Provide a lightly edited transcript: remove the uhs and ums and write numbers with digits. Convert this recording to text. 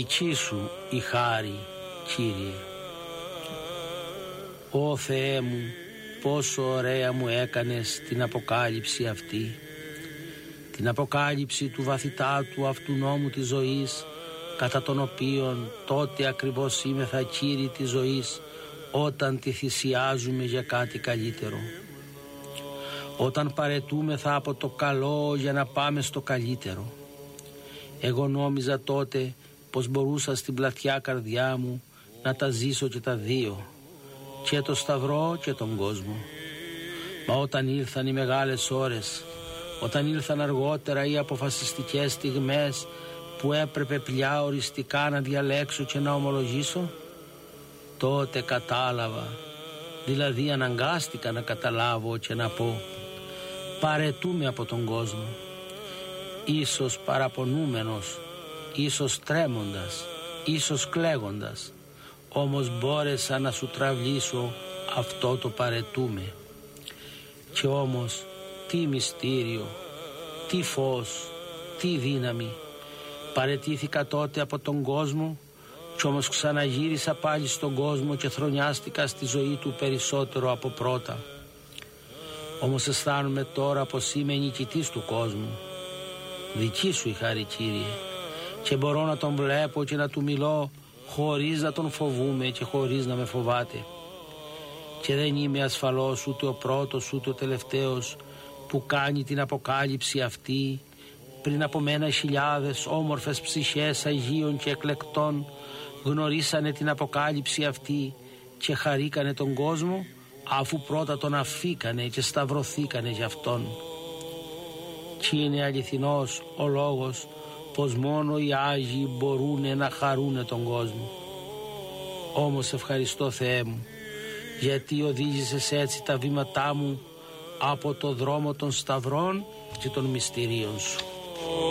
Δική σου η χάρη, Κύριε. Ω Θεέ μου, πόσο ωραία μου έκανες την αποκάλυψη αυτή, την αποκάλυψη του βαθυτάτου αυτού νόμου της ζωής, κατά τον οποίον τότε ακριβώς είμεθα Κύριοι της ζωής, όταν τη θυσιάζουμε για κάτι καλύτερο. Όταν παρετούμεθα από το καλό για να πάμε στο καλύτερο. Εγώ νόμιζα τότε πως μπορούσα στην πλατιά καρδιά μου να τα ζήσω και τα δύο, και το σταυρό και τον κόσμο. Μα όταν ήρθαν οι μεγάλες ώρες, όταν ήρθαν αργότερα οι αποφασιστικές στιγμές που έπρεπε πια οριστικά να διαλέξω και να ομολογήσω, τότε κατάλαβα, δηλαδή αναγκάστηκα να καταλάβω και να πω: παρετούμε από τον κόσμο. Ίσως παραπονούμενος, ίσως τρέμοντας, ίσως κλαίγοντας, όμως μπόρεσα να σου τραυλίσω αυτό το παρετούμε. Και όμως τι μυστήριο, τι φως, τι δύναμη. Παρετήθηκα τότε από τον κόσμο, κι όμως ξαναγύρισα πάλι στον κόσμο και θρονιάστηκα στη ζωή του περισσότερο από πρώτα. Όμως αισθάνομαι τώρα πως είμαι νικητής του κόσμου. Δική σου η χάρη, Κύριε, και μπορώ να τον βλέπω και να του μιλώ χωρίς να τον φοβούμαι και χωρίς να με φοβάται. Και δεν είμαι ασφαλώς ούτε ο πρώτος ούτε ο τελευταίος που κάνει την αποκάλυψη αυτή. Πριν από μένα χιλιάδες όμορφες ψυχές Αγίων και εκλεκτών γνωρίσανε την αποκάλυψη αυτή και χαρήκανε τον κόσμο, αφού πρώτα τον αφήκανε και σταυρωθήκανε για αυτόν. Κι είναι αληθινός ο λόγος πως μόνο οι Άγιοι μπορούνε να χαρούνε τον κόσμο. Όμως ευχαριστώ, Θεέ μου, γιατί οδήγησες έτσι τα βήματά μου από το δρόμο των σταυρών και των μυστηρίων σου.